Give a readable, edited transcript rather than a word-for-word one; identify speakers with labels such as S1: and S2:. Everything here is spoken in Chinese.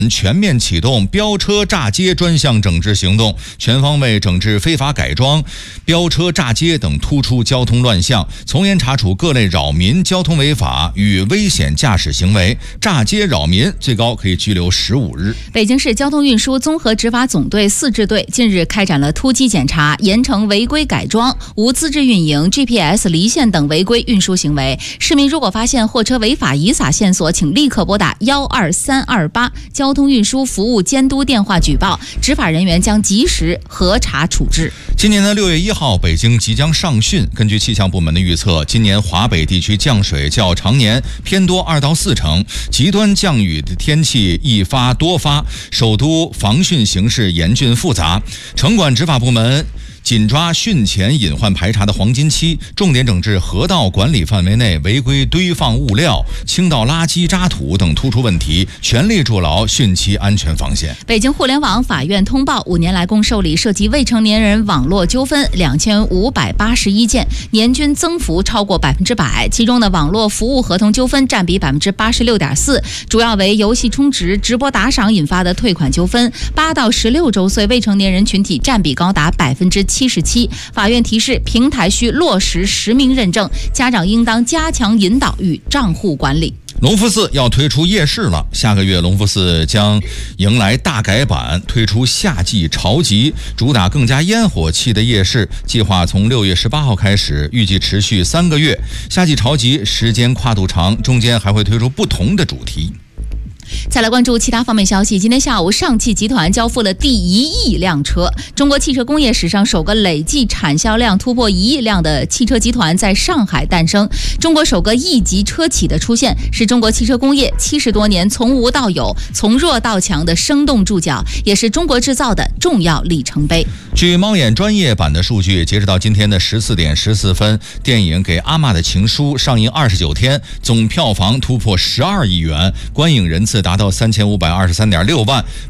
S1: 全面启动飙车炸街专项整治行动，全方位整治非法改装、飙车炸街等突出交通乱象，从严查处各类扰民、交通违法与危险驾驶行为。炸街扰民最高可以拘留15日。
S2: 北京市交通运输综合执法总队4支队近日开展了突击检查，严惩违规改装、无资质运营、GPS 离线等违规运输行为。市民如果发现货车违法遗撒线索，请立刻拨打12328交通运输服务监督电话举报，执法人员将及时核查处置。
S1: 今年的6月1号，北京即将上汛。根据气象部门的预测，今年华北地区降水较常年偏多2到4成，极端降雨的天气易发多发，首都防汛形势严峻复杂。城管执法部门紧抓汛前隐患排查的黄金期，重点整治河道管理范围内违规堆放物料、倾倒垃圾、渣土等突出问题，全力筑牢汛期安全防线。
S2: 北京互联网法院通报，5年来共受理涉及未成年人网络纠纷2581件，年均增幅超过100%。其中的网络服务合同纠纷占比86.4%，主要为游戏充值、直播打赏引发的退款纠纷。8到16周岁未成年人群体占比高达77%。法院提示，平台需落实实名认证，家长应当加强引导与账户管理。
S1: 隆福寺要推出夜市了，下个月隆福寺将迎来大改版，推出夏季潮集，主打更加烟火气的夜市，计划从6月18号开始，预计持续3个月。夏季潮集时间跨度长，中间还会推出不同的主题。
S2: 再来关注其他方面消息。今天下午，上汽集团交付了第1亿辆车。中国汽车工业史上首个累计产销量突破1亿辆的汽车集团在上海诞生。中国首个1级车企的出现，是中国汽车工业70多年从无到有、从弱到强的生动注脚，也是中国制造的重要里程碑。
S1: 据猫眼专业版的数据，截止到今天的14点14分，电影《给阿嬷的情书》上映29天，总票房突破12亿元，观影人次达到3523.6万。